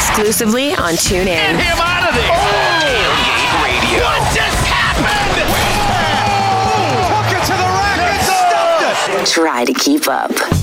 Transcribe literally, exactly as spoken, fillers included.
exclusively on TuneIn. Get him out of there! Oh! Tailgate Radio. What just happened? Took it to the rack and stuffed it! Try to keep up.